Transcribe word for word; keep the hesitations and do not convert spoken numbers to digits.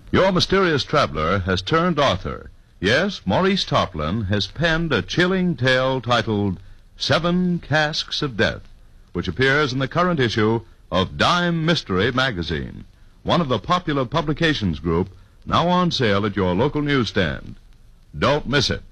Your mysterious traveler has turned author. Yes, Maurice Tarplin has penned a chilling tale titled Seven Casks of Death, which appears in the current issue of Dime Mystery magazine, one of the popular publications group now on sale at your local newsstand. Don't miss it.